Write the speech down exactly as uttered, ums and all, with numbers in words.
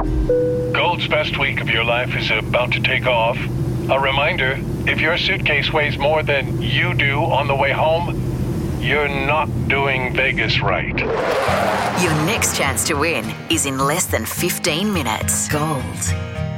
Gold's best week of your life is about to take off. A reminder, if your suitcase weighs more than you do on the way home, you're not doing Vegas right. Your next chance to win is in less than fifteen minutes. Gold